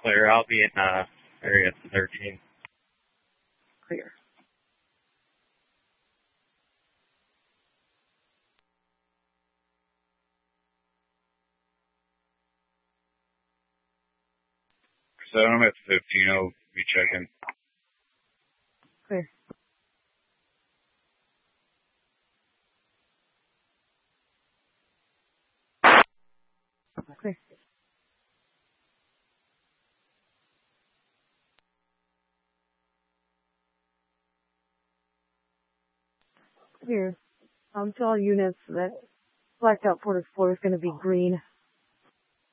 Clear. I'll be in area 13. Clear. So I'm at 15. I'll be checking. Clear. Clear. Clear. To all units, that blacked out 44 is going to be green.